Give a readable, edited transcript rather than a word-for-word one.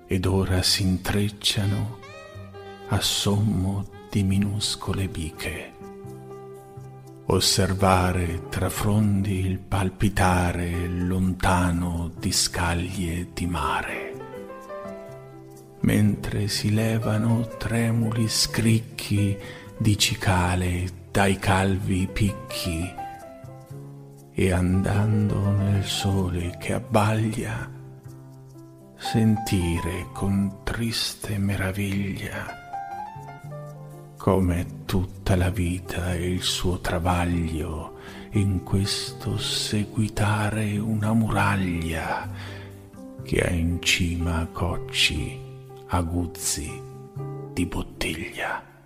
ed ora s'intrecciano a sommo di minuscole biche. Osservare tra frondi il palpitare lontano di scaglie di mare, mentre si levano tremuli scricchi di cicale dai calvi picchi, e andando nel sole che abbaglia, sentire con triste meraviglia come tutta la vita e il suo travaglio in questo seguitare una muraglia che ha in cima cocci aguzzi di bottiglia.